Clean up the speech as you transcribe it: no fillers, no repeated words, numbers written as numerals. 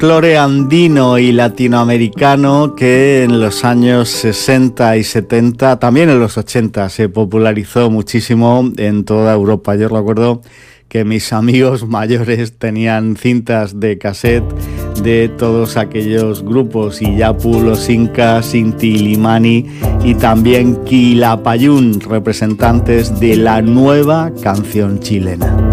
folclore andino y latinoamericano que en los años 60 y 70, también en los 80, se popularizó muchísimo en toda Europa. Yo recuerdo que mis amigos mayores tenían cintas de cassette de todos aquellos grupos, Iyapu, Los Incas, Inti Illimani y también Quilapayún, representantes de la nueva canción chilena.